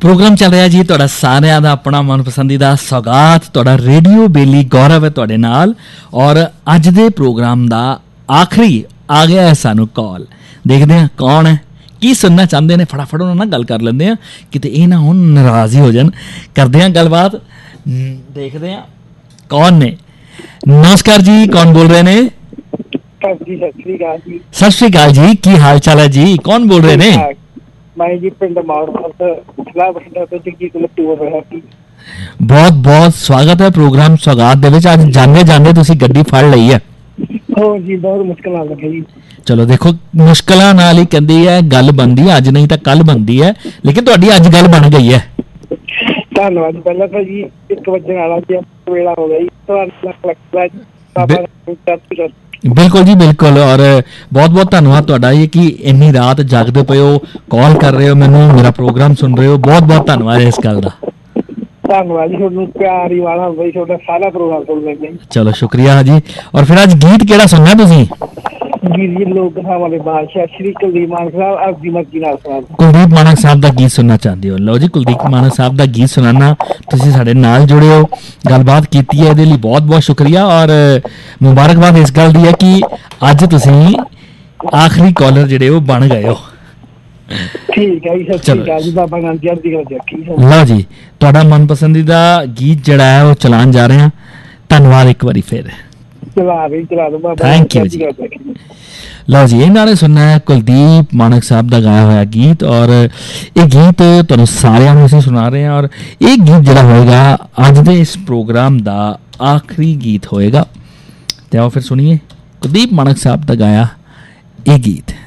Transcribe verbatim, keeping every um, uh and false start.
programme चल रहा जी तुहाडा सारिਆਂ ਦਾ ਆਪਣਾ ਮਨਪਸੰਦੀਦਾ ਸੌਗਾਤ ਤੁਹਾਡਾ ਰੇਡੀਓ ਬੇਲੀ ਗੌਰਵ ਹੈ ਤੁਹਾਡੇ ਨਾਲ ਔਰ ਅੱਜ ਦੇ ਪ੍ਰੋਗਰਾਮ ਦਾ ਆਖਰੀ ਆ ਗਿਆ ਹੈ ਸਾਨੂੰ ਕਾਲ ਦੇਖਦੇ ਹਾਂ ਕੌਣ ਹੈ ਕੀ ਸੁਣਨਾ ਚਾਹੁੰਦੇ ਨੇ ਫਟਾਫਟ ਉਹਨਾਂ ਨਾਲ ਗੱਲ ਕਰ ਲੈਂਦੇ ਹਾਂ ਕਿਤੇ ਇਹ ਨਾ ਹੁਣ ਨਾਰਾਜ਼ ਹੀ ਹੋ ਜਾਣ ਕਰਦੇ ਹਾਂ ਗੱਲਬਾਤ ਦੇਖਦੇ ਹਾਂ ਕੌਣ ਨੇ ਨਮਸਕਾਰ ਜੀ ਕੌਣ ਬੋਲ ਰਹੇ ਨੇ ਸਤਿ ਸ਼੍ਰੀ ਅਕਾਲ ਜੀ ਕੀ ਹਾਲ ਚਾਲ ਹੈ ਜੀ ਕੌਣ ਬੋਲ ਰਹੇ ਨੇ मैं जी पिंड बहुत बहुत स्वागत है प्रोग्राम सौगात दे विच अज जांदे जांदे तुसीं गड्डी फड़ लई है हो जी बहुत मुश्किल आ लगी चलो देखो मुश्किलां नाल ही कहंदी है गल बनदी है अज नहीं तां कल बनदी है लेकिन तुहाडी अज गल बन गई है धन्नवाद पहला तो जी एक बजन वाला जी वेला हो गई तो बिल्कुल जी बिल्कुल और बहुत बहुत धन्यवाद तुहाडा ये कि इन्नी रात जागदे पे हो कॉल कर रहे हो मैनू मेरा प्रोग्राम सुन रहे हो बहुत बहुत धन्यवाद इस गल दा धन्यवाद जी प्यार ही वाला भाई छोटा सारा प्रोग्राम सुन लेंगे चलो शुक्रिया जी और फिर आज गीत केड़ा सुनना तुसीं जी जी लोग कथा वाले बादशाह श्री कुलदीप मानक साहब आप दी मर्जी नाल सुना कुलदीप मानक साहब दा गीत सुनना चाहते हो लो जी कुलदीप मानक साहब दा गीत सुनाना तुसीं साडे नाल जुड़े हो गलबात कीती है इहदे लई बहुत बहुत शुक्रिया और मुबारकबाद इस गल दी है कि अज तुसीं आखिरी कॉलर जिहड़े हो बन गए हो ठीक है जी सत श्री अकाल जी बाबा नानक जी दी गल रखी लो जी तुहाडा मनपसंदीदा गीत जिहड़ा है वो चलान जा रहे हैं धन्यवाद एक बारी फिर चला भी चला दो बाबा थैंक यू जी लो जी इन्होंने सुनना है कुलदीप मानक साहब का गाया हुआ गीत और ये गीत तुहानू सारिਆਂ ਨੂੰ ਅਸੀਂ सुना रहे हैं और ये गीत ਜਿਹੜਾ होएगा ਅੱਜ ਦੇ इस प्रोग्राम ਦਾ आखिरी गीत होएगा ਤੇ ਆਓ ਫਿਰ ਸੁਣੀਏ कुलदीप मानक साहब ਦਾ गाया ये गीत